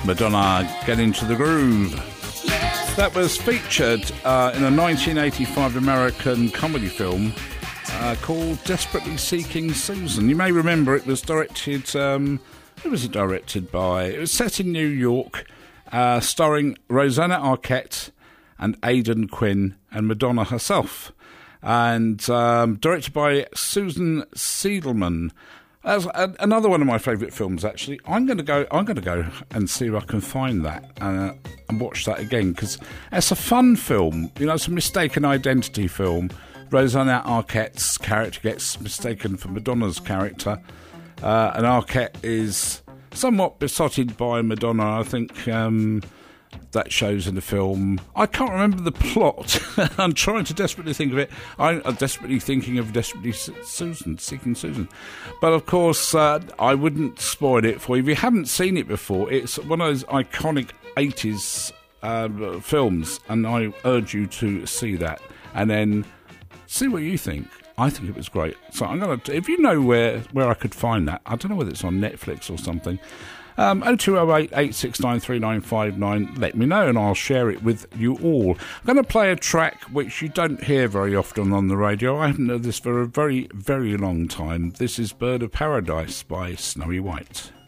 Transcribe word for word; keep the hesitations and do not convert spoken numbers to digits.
Madonna, Get Into the Groove. That was featured uh, in a nineteen eighty-five American comedy film uh, called Desperately Seeking Susan. You may remember it was directed, um, who was it directed by? It was set in New York, uh, starring Rosanna Arquette and Aidan Quinn and Madonna herself. And um, directed by Susan Siedelman. As a, another one of my favourite films, actually. I'm going to go. I'm going to go and see if I can find that uh, and watch that again, because it's a fun film. You know, it's a mistaken identity film. Rosanna Arquette's character gets mistaken for Madonna's character, uh, and Arquette is somewhat besotted by Madonna. I think um, that shows in the film. I can't remember the plot. I'm trying to desperately think of it. I'm desperately thinking of Desperately Susan, Seeking Susan. But of course, uh, I wouldn't spoil it for you. If you haven't seen it before, it's one of those iconic eighties uh, films, and I urge you to see that and then see what you think. I think it was great. So I'm going to, if you know where, where I could find that, I don't know whether it's on Netflix or something, Um, oh two oh eight, eight six nine, three nine five nine, let me know and I'll share it with you all. I'm going to play a track which you don't hear very often on the radio. I haven't heard this for a very, very long time. This is Bird of Paradise by Snowy White.